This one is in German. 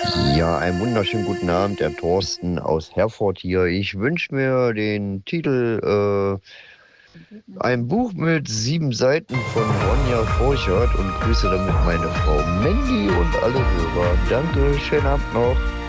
Ja, einen wunderschönen guten Abend, der Thorsten aus Herford hier. Ich wünsche mir den Titel Ein Buch mit 7 Seiten von Ronja Forchert und grüße damit meine Frau Mandy und alle Hörer. Danke, schönen Abend noch.